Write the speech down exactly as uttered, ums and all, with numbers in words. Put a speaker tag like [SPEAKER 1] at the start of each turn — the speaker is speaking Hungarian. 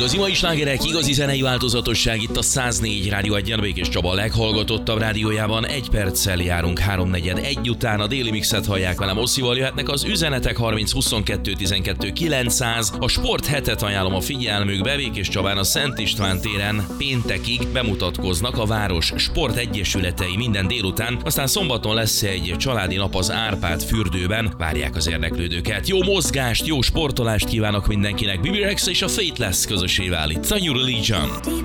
[SPEAKER 1] Igazi mai slágerek, igazi zenei változatosság itt a száz négy Rádió egyen, Békés Csaba a leghallgatottabb rádiójában. Egy perccel járunk háromnegyed egy után, a déli mixet hallják velem Osszival, jöhetnek az üzenetek harminc huszonkettő tizenkettő kilencszáz. A sport hetet ajánlom a figyelmükbe, Békés Csabán a Szent István téren péntekig bemutatkoznak a város sportegyesületei minden délután, aztán szombaton lesz egy családi nap az Árpád fürdőben, várják az érdeklődőket. Jó mozgást, jó sportolást kívánok mindenkinek. bé bé Rexa és a Fateless közösével itt a New Religion.